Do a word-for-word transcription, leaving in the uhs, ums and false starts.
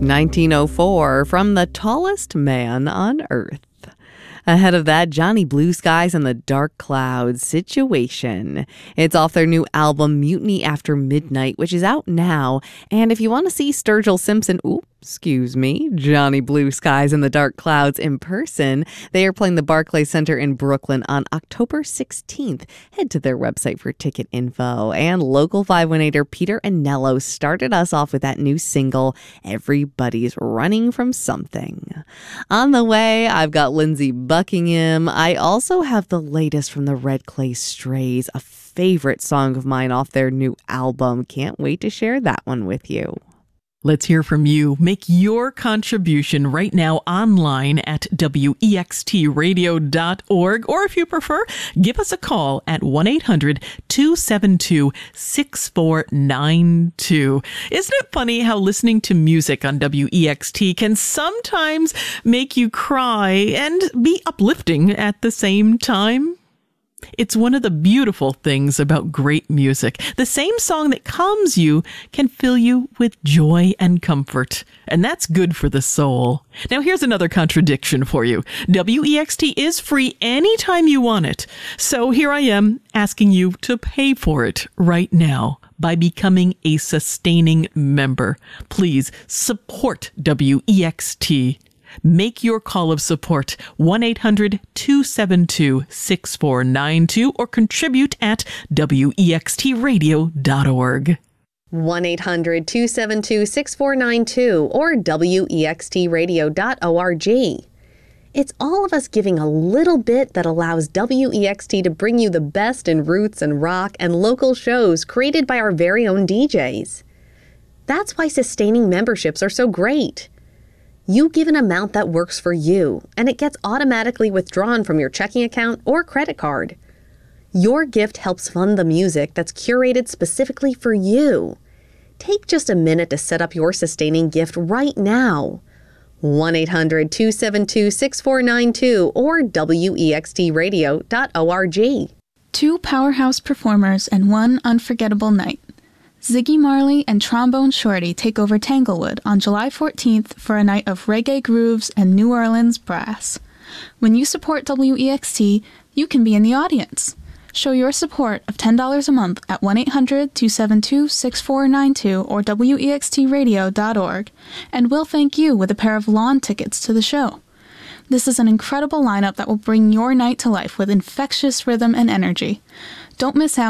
nineteen oh four from The Tallest Man on Earth. Ahead of that, Johnny Blue Skies and the Dark Clouds, Situation. It's off their new album, Mutiny After Midnight, which is out now. And if you want to see Sturgill Simpson, ooh, excuse me, Johnny Blue Skies and the Dark Clouds in person, they are playing the Barclays Center in Brooklyn on October sixteenth. Head to their website for ticket info. And local five one eighter Peter Anello started us off with that new single, Everybody's Running from Something. On the way, I've got Lindsey Buckingham. I also have the latest from the Red Clay Strays, a favorite song of mine off their new album. Can't wait to share that one with you. Let's hear from you. Make your contribution right now online at W E X T radio dot org, or if you prefer, give us a call at one eight hundred two seven two six four nine two. Isn't it funny how listening to music on W E X T can sometimes make you cry and be uplifting at the same time? It's one of the beautiful things about great music. The same song that calms you can fill you with joy and comfort. And that's good for the soul. Now here's another contradiction for you. W E X T is free anytime you want it. So here I am asking you to pay for it right now by becoming a sustaining member. Please support W E X T. Make your call of support, one eight hundred two seven two six four nine two, or contribute at W E X T radio dot org. one eight hundred two seven two six four nine two or W E X T radio dot org. It's all of us giving a little bit that allows W E X T to bring you the best in roots and rock and local shows created by our very own D Js. That's why sustaining memberships are so great. You give an amount that works for you, and it gets automatically withdrawn from your checking account or credit card. Your gift helps fund the music that's curated specifically for you. Take just a minute to set up your sustaining gift right now. one eight hundred two seven two six four nine two or W E X T radio dot org. Two powerhouse performers and one unforgettable night. Ziggy Marley and Trombone Shorty take over Tanglewood on July fourteenth for a night of reggae grooves and New Orleans brass. When you support W E X T, you can be in the audience. Show your support of ten dollars a month at one eight hundred two seven two six four nine two or W E X T radio dot org, and we'll thank you with a pair of lawn tickets to the show. This is an incredible lineup that will bring your night to life with infectious rhythm and energy. Don't miss out